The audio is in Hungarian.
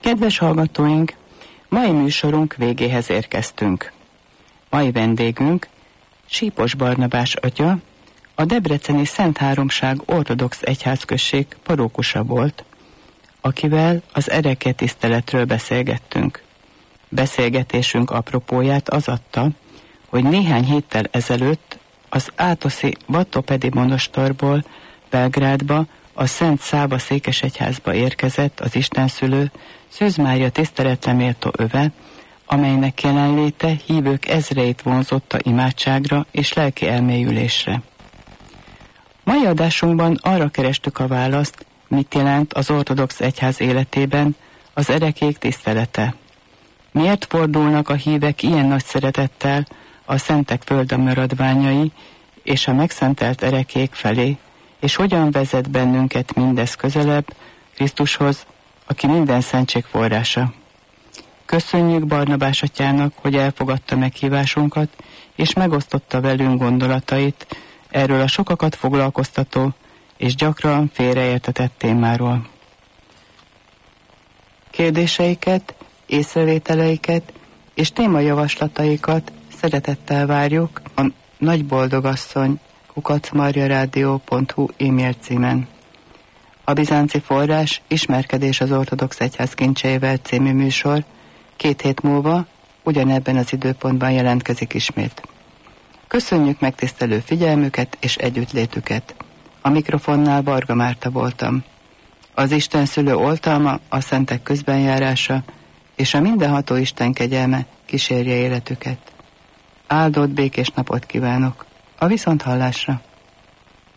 Kedves hallgatóink, mai műsorunk végéhez érkeztünk. Mai vendégünk Sípos Barnabás atya, a debreceni Szent Háromság ortodox egyházközség parókusa volt, akivel az ereke tiszteletről beszélgettünk. Beszélgetésünk apropóját az adta, hogy néhány héttel ezelőtt az átoszi Vattopedi monostorból Belgrádba, a Szent Száva székesegyházba érkezett az istenszülő Szűz Mária tiszteletre méltó öve, amelynek jelenléte hívők ezreit vonzotta imádságra és lelki elmélyülésre. Mai adásunkban arra kerestük a választ, mit jelent az ortodox egyház életében az erekék tisztelete. Miért fordulnak a hívek ilyen nagy szeretettel a szentek földmaradványai és a megszentelt erekék felé, és hogyan vezet bennünket mindez közelebb Krisztushoz, aki minden szentség forrása. Köszönjük Barnabás atyának, hogy elfogadta meghívásunkat, és megosztotta velünk gondolatait erről a sokakat foglalkoztató és gyakran félreértetett témáról. Kérdéseiket, észrevételeiket és témajavaslataikat szeretettel várjuk a nagyboldogasszony@marjaradio.hu e-mail címen. A Bizánci Forrás Ismerkedés az ortodox egyház kincseivel című műsor 2 hét múlva ugyanebben az időpontban jelentkezik ismét. Köszönjük megtisztelő figyelmüket és együttlétüket. A mikrofonnál Varga Márta voltam. Az Isten szülő oltalma, a szentek közbenjárása és a mindenható Isten kegyelme kísérje életüket. Áldott békés napot kívánok! A viszonthallásra!